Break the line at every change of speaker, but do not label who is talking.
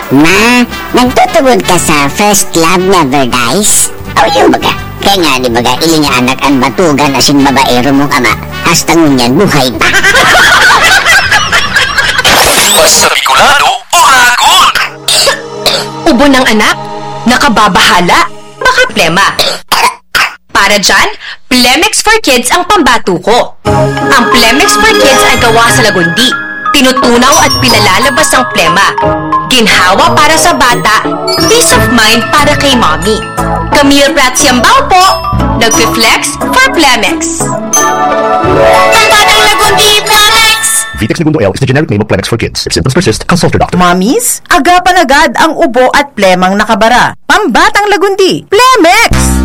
Ma, nagtutugon ka sa first love never dies? O yung baga? Kaya nga di baga, ili nga anak ang batugan asin babaero mong ama. Hasta ngunyan buhay pa.
Mas sa Bicolano, Uragon!
Ubo ng anak? Nakababahala? Baka plema. Para dyan, Plemex for Kids ang pambato ko. Ang Plemex for Kids ay gawa sa lagundi. Tinutunaw at pinalalabas ang plema. Ginhawa para sa bata, peace of mind para kay mommy. Camille Prats Yambao po, nag-flex for Plemex. Pambatang lagundi, Plemex!
Vitex Segundo L is the generic name of Plemex for kids. If symptoms persist, consult your doctor.
Mommies, agapan agad ang ubo at plemang nakabara. Pambatang lagundi, Plemex!